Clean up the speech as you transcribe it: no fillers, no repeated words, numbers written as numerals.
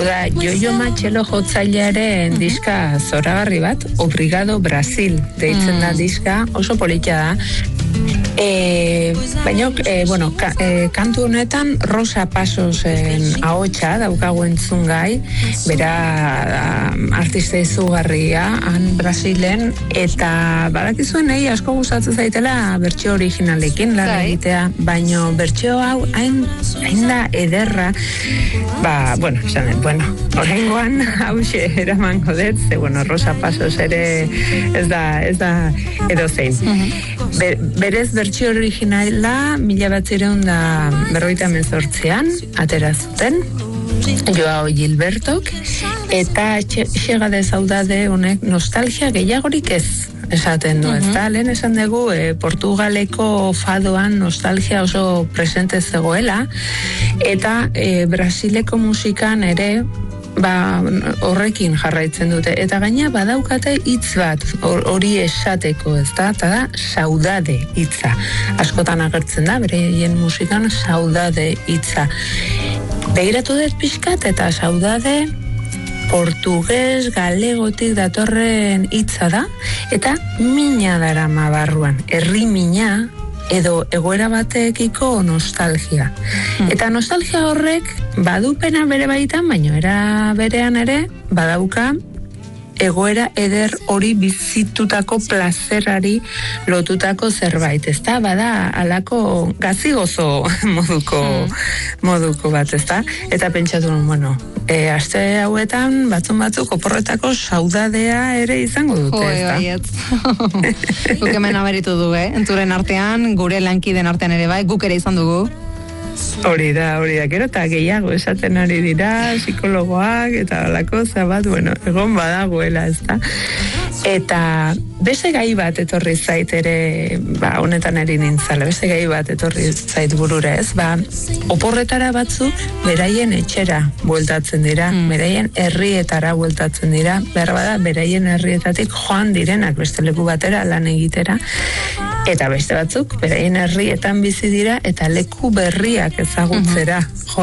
da, Jojo Matxelo jotzailearen diska zoragarri bat, Obrigado Brasil deitzen da diska, oso politia da. Baina, kantu honetan Rosa Pasosen ahotsa daukagu entzungai, bera artista izugarria han Brasilen, eta badakizuen asko gustatzen zaitela bertsio originalekin lan egitea, baina bertsio hau hain da ederra, oraingoan hauxe eramango dut, ze Rosa Pasos ere ez da edozein. Berez bertsio originala 1958an atera zuten Joao Gilbertok, eta Chega de Saudade honek nostalgia gehiagorik ez esaten du, ezta? Lehen esan dugu Portugaleko fadoan nostalgia oso presente zegoela, eta Brasileko musikan ere horrekin jarraitzen dute, eta gaina badaukate hitz bat hori esateko, ezta? Eta da saudade hitza, askotan agertzen da beraien musikan saudade hitza. Begiratu dut pixkat, eta saudade portugues, galegotik datorren hitza da, eta mina darama barruan, herri mina edo egoera batekiko nostalgia. Eta nostalgia horrek badupena bere baitan, baina era berean ere badauka egoera eder hori bizitutako plazerari lotutako zerbait, ezta? Bada alako gazigozo moduko bat, ezta? Eta pentsatu, aste hauetan batzuk oporretako saudadea ere izango dute, ezta? Guk hemen aberitu du, entzuren artean, gure lankiden artean ere bai, guk ere izan dugu. Hori da, gero eta gehiago esaten ari dira, psikologoak eta alako zabat, egon badagoela, ezta? Eta beste gai bat etorri zait ere, honetan eri nintzala, beste gai bat etorri zait burura, ez? Oporretara batzuk beraien etxera bueltatzen dira, beraien herrietara bueltatzen dira, behar beraien herrietatik joan direnak beste leku batera lan egitera, eta beste batzuk beraien herrietan bizi dira eta leku berriak ezagutzera